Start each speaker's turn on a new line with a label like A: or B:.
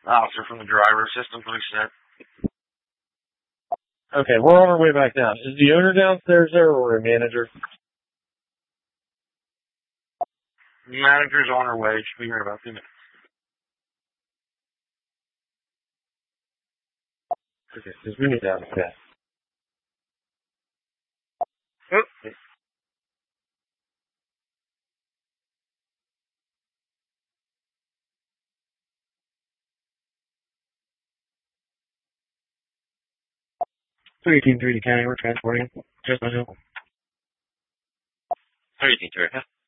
A: Officer from the driver. System reset.
B: Okay, we're on our way back down. Is the owner downstairs there or a manager?
A: The manager's on her way. She'll be here in about 2 minutes.
B: Okay, because we need to have a test.
A: Oh.
B: Team 3 to County, we're transporting. Just my help.
A: 3 Team 3.